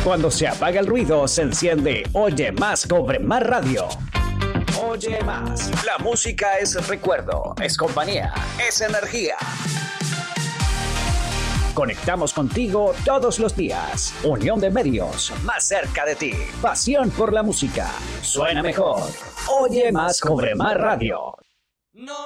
Cuando se apaga el ruido, se enciende Oye Más, Cobre Más Radio. Oye Más. La música es recuerdo, es compañía, es energía. Conectamos contigo todos los días. Unión de medios, más cerca de ti. Pasión por la música. Suena mejor. Oye Más, Cobre Más Radio.